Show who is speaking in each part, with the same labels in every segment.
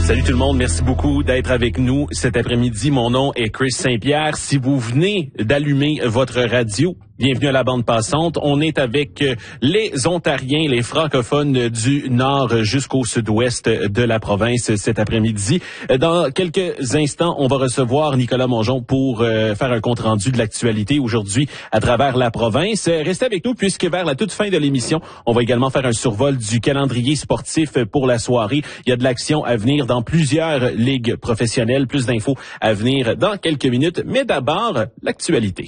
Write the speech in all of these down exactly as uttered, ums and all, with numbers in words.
Speaker 1: Salut tout le monde, merci beaucoup d'être avec nous cet après-midi. Mon nom est Chris Saint-Pierre. Si vous venez d'allumer votre radio, bienvenue à la bande passante. On est avec les Ontariens, les francophones du nord jusqu'au sud-ouest de la province cet après-midi. Dans quelques instants, on va recevoir Nicolas Mongeon pour euh, faire un compte-rendu de l'actualité aujourd'hui à travers la province. Restez avec nous puisque vers la toute fin de l'émission, on va également faire un survol du calendrier sportif pour la soirée. Il y a de l'action à venir dans plusieurs ligues professionnelles. Plus d'infos à venir dans quelques minutes. Mais d'abord, l'actualité.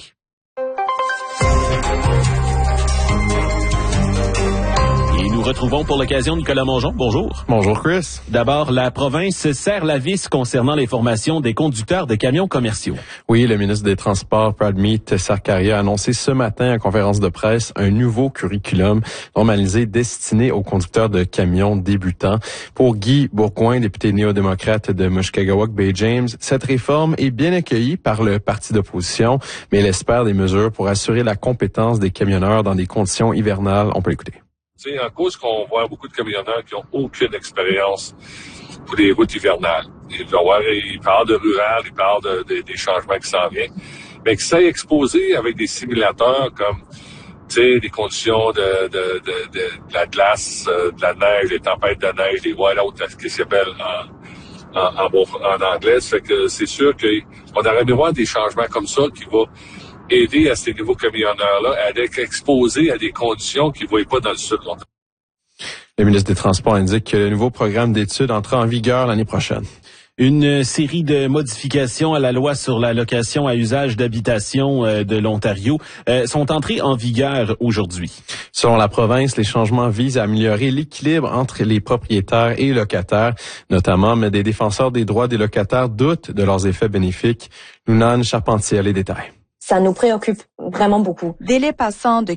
Speaker 1: Et nous retrouvons pour l'occasion Nicolas Mongeon. Bonjour.
Speaker 2: Bonjour Chris.
Speaker 1: D'abord, la province serre la vis concernant les formations des conducteurs de camions commerciaux.
Speaker 2: Oui, le ministre des Transports, Pradmeet Sarkaria, a annoncé ce matin en conférence de presse un nouveau curriculum normalisé destiné aux conducteurs de camions débutants. Pour Guy Bourgoin, député néo-démocrate de Mushkegowuk-Bay-James, cette réforme est bien accueillie par le parti d'opposition, mais il espère des mesures pour assurer la compétence des camionneurs dans des conditions hivernales. On peut l'écouter.
Speaker 3: C'est en cause qu'on voit beaucoup de camionneurs qui n'ont aucune expérience pour les routes hivernales. Ils, voir, ils parlent de rural, ils parlent de, de, des changements qui s'en viennent, mais qui s'est exposé avec des simulateurs comme, tu sais, des conditions de, de, de, de, de la glace, de la neige, des tempêtes de neige, des whiteouts, ce qui s'appelle en, en, en, en anglais. Ça fait que c'est sûr qu'on aurait aimé voir des changements comme ça qui vont aider à ces nouveaux camionneurs-là à être exposés à des conditions qu'ils ne voient pas dans le sud longtemps.
Speaker 2: Le ministre des Transports indique que le nouveau programme d'études entrera en vigueur l'année prochaine.
Speaker 1: Une série de modifications à la loi sur la location à usage d'habitation de l'Ontario euh, sont entrées en vigueur aujourd'hui.
Speaker 2: Selon la province, les changements visent à améliorer l'équilibre entre les propriétaires et les locataires, notamment, mais des défenseurs des droits des locataires doutent de leurs effets bénéfiques. Lunane Charpentier a les détails.
Speaker 4: Ça nous préoccupe vraiment beaucoup.
Speaker 5: Délai passant de